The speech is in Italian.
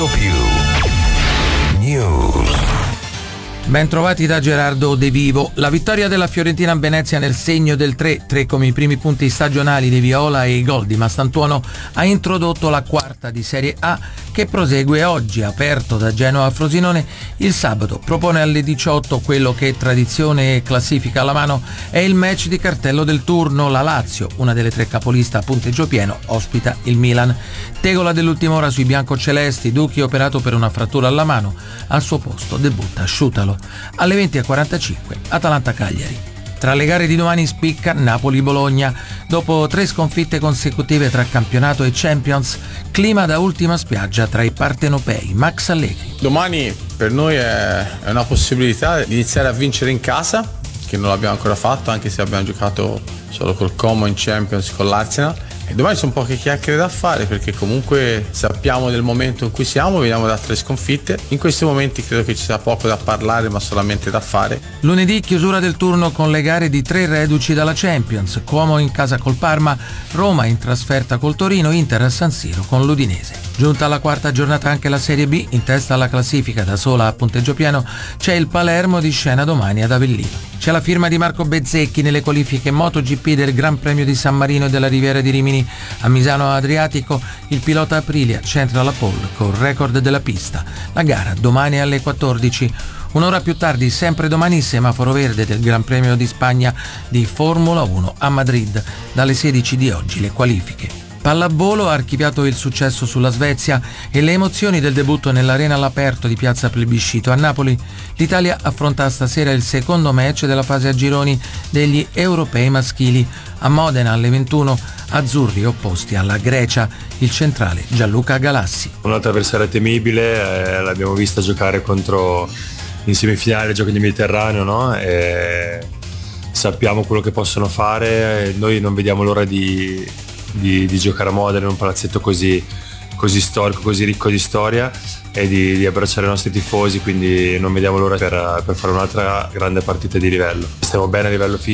Radio Più News. Ben trovati da Gerardo De Vivo. La vittoria della Fiorentina a Venezia nel segno del 3 come i primi punti stagionali di Viola e i gol di Mastantuono ha introdotto la quarta di Serie A che prosegue oggi, aperto da Genoa a Frosinone. Il sabato propone alle 18 quello che tradizione e classifica alla mano è il match di cartello del turno. La Lazio, una delle tre capoliste a punteggio pieno, ospita il Milan. Tegola dell'ultima ora sui biancocelesti, Ducchi operato per una frattura alla mano, al suo posto debutta Sciutalo. Alle 20:45 Atalanta-Cagliari. Tra le gare di domani spicca Napoli-Bologna. Dopo 3 sconfitte consecutive tra campionato e Champions, clima da ultima spiaggia tra i partenopei. Max Allegri. Domani per noi è una possibilità di iniziare a vincere in casa, che non l'abbiamo ancora fatto, anche se abbiamo giocato solo col Como in Champions con l'Arsenal. E domani sono poche chiacchiere da fare, perché comunque sappiamo del momento in cui siamo, veniamo da 3 sconfitte. In questi momenti credo che ci sia poco da parlare, ma solamente da fare. Lunedì chiusura del turno con le gare di 3 reduci dalla Champions. Como in casa col Parma, Roma in trasferta col Torino, Inter a San Siro con l'Udinese. Giunta alla quarta giornata anche la Serie B, in testa alla classifica da sola a punteggio pieno c'è il Palermo di scena domani ad Avellino. C'è la firma di Marco Bezzecchi nelle qualifiche MotoGP del Gran Premio di San Marino e della Riviera di Rimini. A Misano Adriatico il pilota Aprilia centra la pole col record della pista. La gara domani alle 14. Un'ora più tardi, sempre domani, semaforo verde del Gran Premio di Spagna di Formula 1 a Madrid. Dalle 16 di oggi le qualifiche. Pallavolo ha archiviato il successo sulla Svezia e le emozioni del debutto nell'arena all'aperto di Piazza Plebiscito a Napoli. L'Italia affronta stasera il secondo match della fase a gironi degli europei maschili. A Modena alle 21, azzurri opposti alla Grecia, il centrale Gianluca Galassi. Un'altra avversaria temibile, l'abbiamo vista giocare contro in semifinale Giochi del Mediterraneo, no? E sappiamo quello che possono fare, noi non vediamo l'ora di giocare a Modena in un palazzetto così storico, così ricco di storia, e di abbracciare i nostri tifosi, quindi non vediamo l'ora per fare un'altra grande partita di livello. Stiamo bene a livello fisico.